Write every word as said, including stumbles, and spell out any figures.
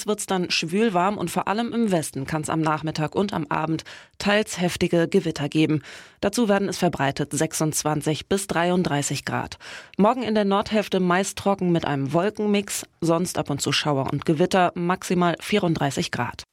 Nachts wird's dann schwül warm und vor allem im Westen kann es am Nachmittag und am Abend teils heftige Gewitter geben. Dazu werden es verbreitet sechsundzwanzig bis dreiunddreißig Grad. Morgen in der Nordhälfte meist trocken mit einem Wolkenmix, sonst ab und zu Schauer und Gewitter, maximal vierunddreißig Grad.